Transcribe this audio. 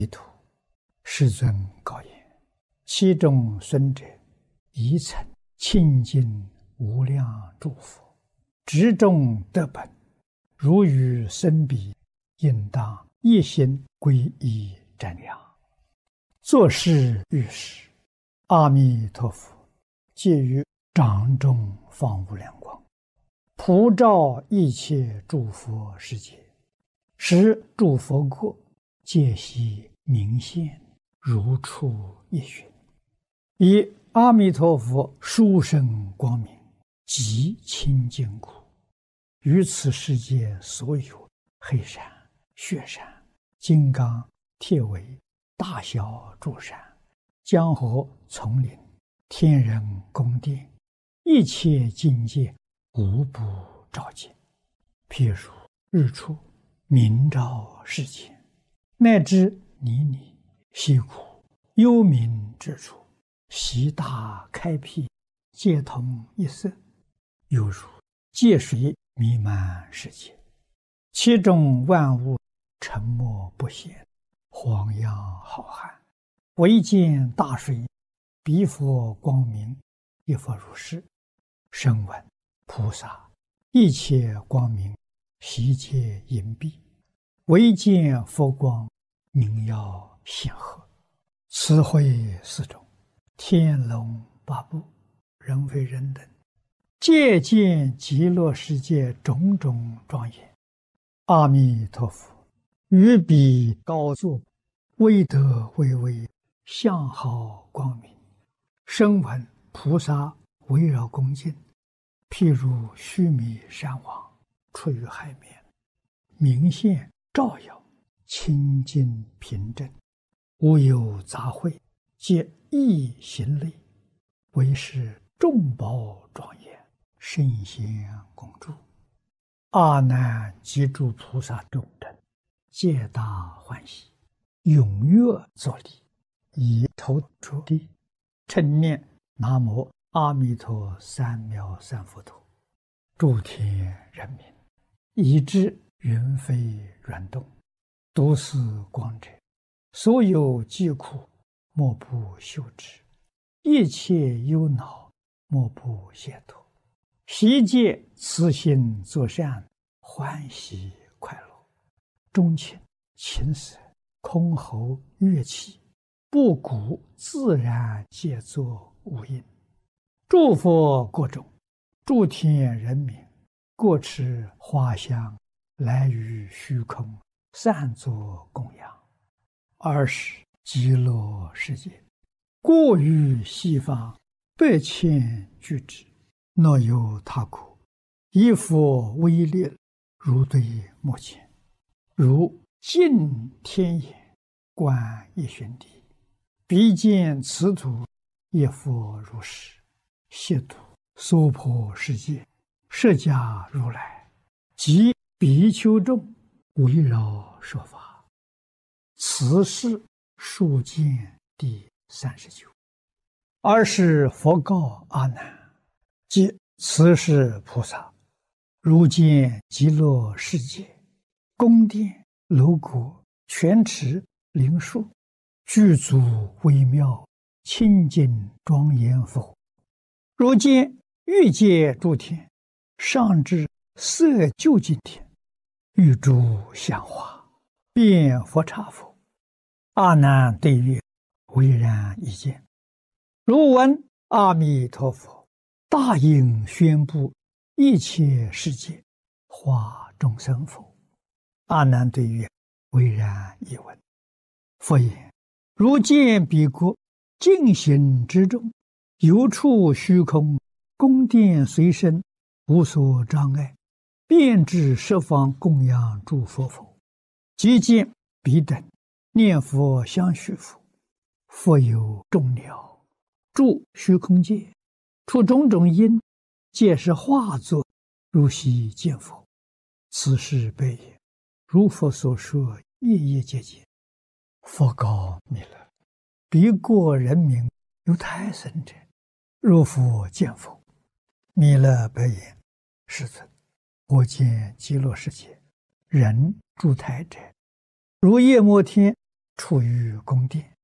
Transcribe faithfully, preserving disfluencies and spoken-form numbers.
世尊告言：其中孙者，宜曾亲近无量诸佛，执中得本，如与生彼，应当一心皈依瞻仰。作是遇时，阿弥陀佛借于掌中放无量光，普照一切诸佛世界，使诸佛国皆悉明现，如出一寻。以阿弥陀佛殊胜光明，极清净故，于此世界所有黑山、雪山、金刚、铁围、大小诸山、江河、丛林、天人宫殿，一切境界无不照见。譬如日出明照世间，乃至泥泞溪谷幽冥之处，悉大开辟，皆同一色，犹如界水弥漫世界，其中万物沉默不显，荒洋浩瀚，唯见大水，彼佛光明，一佛如是。声闻菩萨一切光明，悉皆隐蔽，唯见佛光明耀显赫。此会四种，天龙八部，人非人等，皆见极乐世界种种庄严。阿弥陀佛于彼高坐，威德巍巍，相好光明。声闻菩萨围绕恭敬，譬如须弥山王出于海面，明现照耀，清净平正，无有杂秽，皆一行类，为是众宝庄严，圣贤共住。阿难及诸菩萨众等，皆大欢喜，踊跃作礼，以头着地，称念南无阿弥陀三藐三菩提。诸天人民，以知云飞软动，读此光者，所有疾苦莫不休止，一切忧恼莫不解脱，悉皆慈心作善，欢喜快乐。钟磬、琴瑟、箜篌、乐器，布谷自然皆作无应。诸佛国中，诸天人民，各持花香，来于虚空，散作供养。二是极乐世界，过于西方百千俱胝，若有他国，以佛威力，如对目前，如镜天眼，观一旬地，彼见此土，一佛如是，悉土娑婆世界，释迦如来及比丘众围绕说法。此是数见第三十九。二是佛告阿难：即此是菩萨，如见极乐世界，宫殿、楼阁、泉池、灵树，具足微妙，清净庄严佛。如见欲界诸天，上至色究竟天，欲诸香花，遍佛刹佛。阿难对曰：唯然一见。如闻阿弥陀佛大应宣布一切世界，化众生否？阿难对曰：唯然一闻。佛言：如见彼国净行之中，有处虚空，宫殿随身，无所障碍，遍至十方供养诸佛否？即见彼等念佛相续佛，佛有众鸟住虚空界，出种种因，皆是化作，如悉见佛。此是悲也。如佛所说，夜夜皆见。佛告弥勒：彼国人民有胎生者，若复见佛。弥勒白言：世尊，我见极乐世界人住胎者，如夜摩天处于宫殿，